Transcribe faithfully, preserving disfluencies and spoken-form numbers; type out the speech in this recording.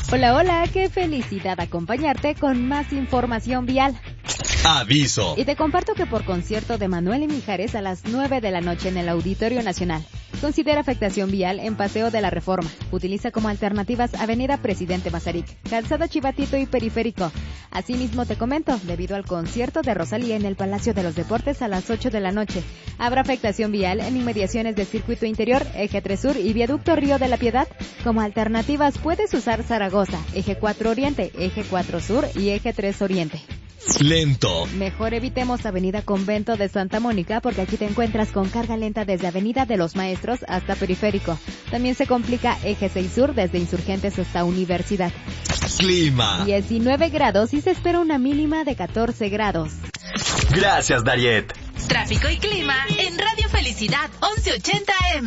Hola, hola, qué felicidad acompañarte con más información vial. Aviso. Y te comparto que por concierto de Manuel y Mijares a las nueve de la noche en el Auditorio Nacional. Considera afectación vial en Paseo de la Reforma. Utiliza como alternativas Avenida Presidente Mazarik, Calzada Chivatito y Periférico. Asimismo te comento, debido al concierto de Rosalía en el Palacio de los Deportes a las ocho de la noche, habrá afectación vial en inmediaciones del Circuito Interior, Eje tres Sur y Viaducto Río de la Piedad. Como alternativas puedes usar Zaragoza, Eje cuatro Oriente, Eje cuatro Sur y Eje tres Oriente. Lento. Mejor evitemos Avenida Convento de Santa Mónica porque aquí te encuentras con carga lenta desde Avenida de los Maestros hasta Periférico. También se complica Eje seis Sur desde Insurgentes hasta Universidad. Clima. diecinueve grados y se espera una mínima de catorce grados. Gracias, Dariet. Tráfico y clima en Radio Felicidad once ochenta A M.